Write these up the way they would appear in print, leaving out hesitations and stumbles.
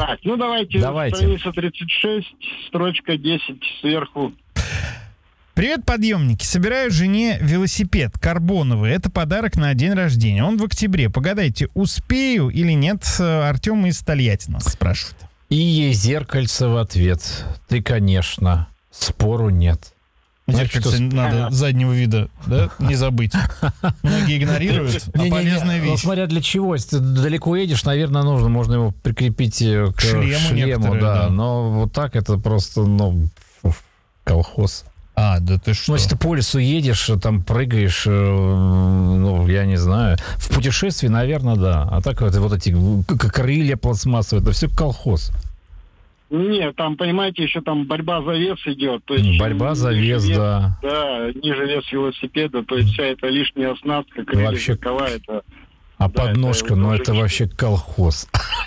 Так, ну давайте. Страница 36, строчка 10 сверху. Привет, подъемники. Собираю жене велосипед карбоновый. Это подарок на день рождения. Он в октябре. Погадайте, успею или нет? Артем из Тольятти нас спрашивает. И ей зеркальце в ответ. Ты, конечно. Спору нет. Зеркальце надо заднего вида, да? Не забыть. Многие игнорируют, а полезная вещь. Ну, смотря для чего. Если ты далеко едешь, наверное, можно его прикрепить к шлему, да. Но вот так это просто, колхоз. А, да ты что? Ну, если ты по лесу едешь, там прыгаешь, я не знаю. В путешествии, наверное, да. А так вот эти крылья пластмассовые, это все колхоз. Нет, там, понимаете, еще там борьба за вес идет. То есть борьба за вес, да. Да, ниже вес велосипеда, то есть вся эта лишняя оснастка, крылья, вообще... это... А да, подножка, это вообще колхоз.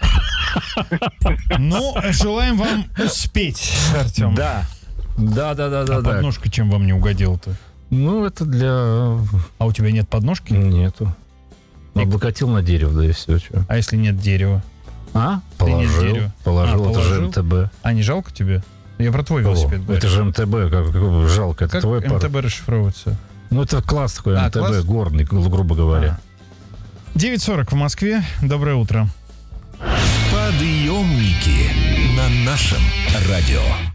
Ну, желаем вам успеть, Артем. Да. Да. Подножка чем вам не угодила-то? Ну, это для... А у тебя нет подножки? Нету. Облокотил на дерево, да и все. Что. А если нет дерева? Положил, это же МТБ. А не жалко тебе? Я про твой велосипед. Это же МТБ, как жалко. Это как твой МТБ расшифровывается? Ну, это класс такой, МТБ, класс? Горный, грубо говоря. 9:40 в Москве. Доброе утро. Подъемники на нашем радио.